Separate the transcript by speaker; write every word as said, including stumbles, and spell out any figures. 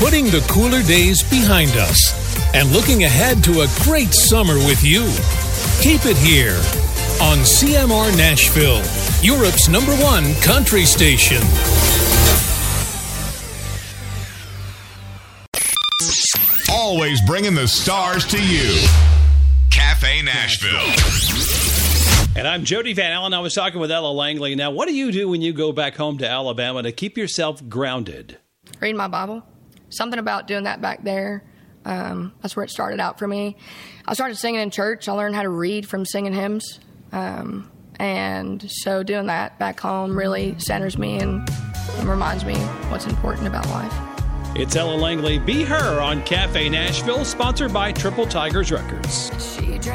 Speaker 1: putting the cooler days behind us and looking ahead to a great summer with you. Keep it here on C M R Nashville, Europe's number one country station.
Speaker 2: Always bringing the stars to you. Cafe Nashville.
Speaker 3: And I'm Jody Van Allen. I was talking with Ella Langley. Now, what do you do when you go back home to Alabama to keep yourself grounded?
Speaker 4: Read my Bible. Something about doing that back there. Um, that's where it started out for me. I started singing in church. I learned how to read from singing hymns. Um, and so doing that back home really centers me and, and reminds me what's important about life.
Speaker 3: It's Ella Langley. Be Her on Cafe Nashville, sponsored by Triple Tigers Records.
Speaker 4: She